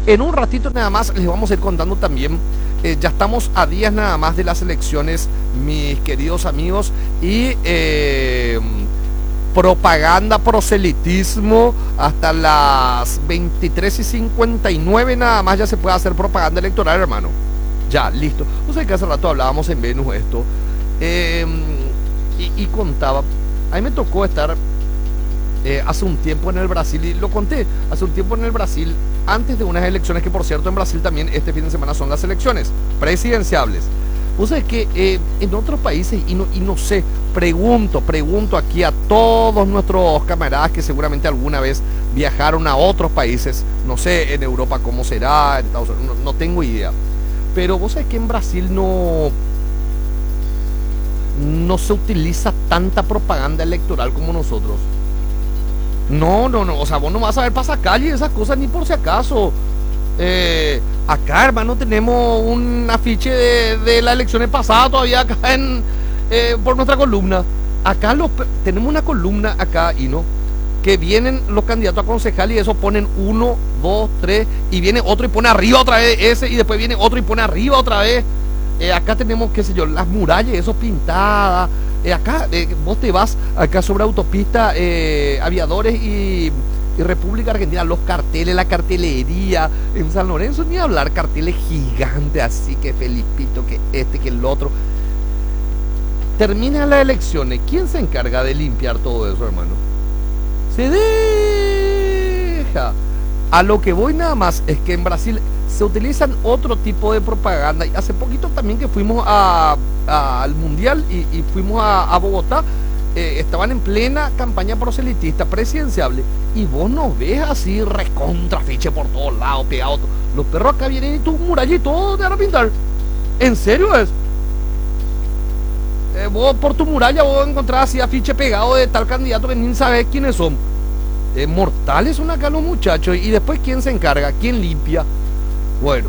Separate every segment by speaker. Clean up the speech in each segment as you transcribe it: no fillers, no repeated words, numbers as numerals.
Speaker 1: En un ratito nada más les vamos a ir contando también, ya estamos a días nada más de las elecciones, mis queridos amigos, y propaganda, proselitismo, hasta las 23:59 nada más ya se puede hacer propaganda electoral, hermano. Ya, listo. No sé que hace rato hablábamos en Venus esto, y contaba, a mí me tocó estar hace un tiempo en el Brasil, y lo conté, hace un tiempo en el Brasil, antes de unas elecciones, que por cierto en Brasil también este fin de semana son las elecciones presidenciables. Vos sabés que en otros países, y no sé, pregunto aquí a todos nuestros camaradas que seguramente alguna vez viajaron a otros países, no sé en Europa cómo será, en Estados Unidos, no tengo idea, pero vos sabés que en Brasil no se utiliza tanta propaganda electoral como nosotros. No, o sea, vos no vas a ver pasacalle y esas cosas ni por si acaso. Acá, hermano, tenemos un afiche de las elecciones pasadas todavía acá por nuestra columna. Acá tenemos una columna acá, y no, que vienen los candidatos a concejal y eso ponen 1, 2, 3, y viene otro y pone arriba otra vez ese, y después viene otro y pone arriba otra vez. Acá tenemos, qué sé yo, las murallas, eso pintadas. Acá vos te vas acá sobre autopista Aviadores y República Argentina, los carteles, la cartelería en San Lorenzo, ni hablar, carteles gigantes así, que Felipito, que este, que el otro. Terminan las elecciones, ¿quién se encarga de limpiar todo eso, hermano? Se deja. A lo que voy nada más es que en Brasil se utilizan otro tipo de propaganda. Y hace poquito también que fuimos al Mundial y fuimos a Bogotá, estaban en plena campaña proselitista presidenciable, y vos nos ves así recontra fiche por todos lados, pegados. Los perros acá vienen y tu muralla y todo te van a pintar. ¿En serio es? Vos por tu muralla vos encontrás así afiche pegado de tal candidato que ni sabes quiénes son. Mortales son acá los muchachos. Y después, ¿quién se encarga? ¿Quién limpia? Bueno.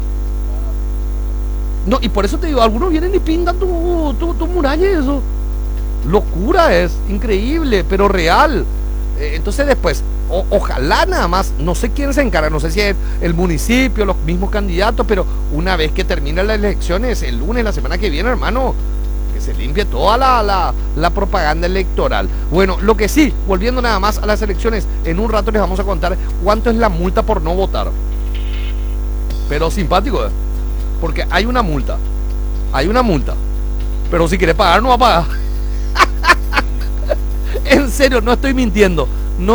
Speaker 1: No, y por eso te digo, algunos vienen y pintan tu muralla y eso. Locura es, increíble, pero real. Entonces después, ojalá nada más, no sé quién se encarga, no sé si es el municipio, los mismos candidatos, pero una vez que terminen las elecciones, el lunes, la semana que viene, hermano, que se limpie toda la propaganda electoral. Bueno, lo que sí, volviendo nada más a las elecciones, en un rato les vamos a contar cuánto es la multa por no votar. Pero simpático, porque hay una multa, pero si quiere pagar no va a pagar. En serio, no estoy mintiendo.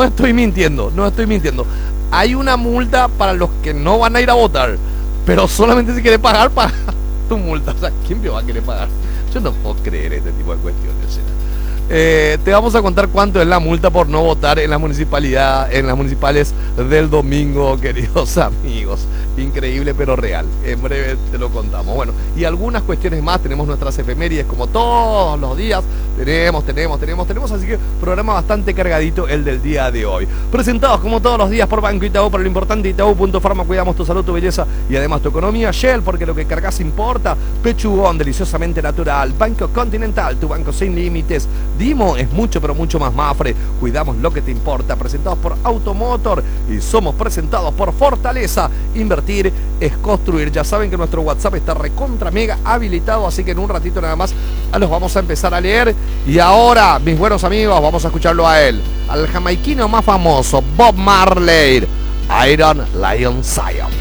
Speaker 1: Hay una multa para los que no van a ir a votar, pero solamente si quiere pagar, paga tu multa. O sea, ¿quién me va a querer pagar? Yo no puedo creer este tipo de cuestiones. Te vamos a contar cuánto es la multa por no votar en la municipalidad, en las municipales del domingo, queridos amigos. Increíble pero real. En breve te lo contamos. Bueno, y algunas cuestiones más. Tenemos nuestras efemérides como todos los días. Tenemos. Así que programa bastante cargadito el del día de hoy. Presentados como todos los días por Banco Itaú, para lo importante Itaú.Pharma. Cuidamos tu salud, tu belleza y además tu economía. Shell, porque lo que cargas importa. Pechugón, deliciosamente natural. Banco Continental, tu banco sin límites. Dimo es mucho pero mucho más Mafre. Cuidamos lo que te importa. Presentados por Automotor y somos presentados por Fortaleza. Invertir es construir. Ya saben que nuestro WhatsApp está recontra mega habilitado, así que en un ratito nada más los vamos a empezar a leer. Y ahora, mis buenos amigos, vamos a escucharlo a él, al jamaiquino más famoso, Bob Marley, Iron Lion Zion.